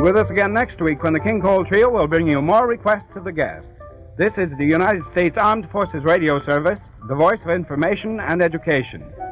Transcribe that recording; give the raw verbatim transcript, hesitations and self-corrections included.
with us again next week when the King Cole Trio will bring you more requests of the guests. This is the United States Armed Forces Radio Service, the voice of information and education.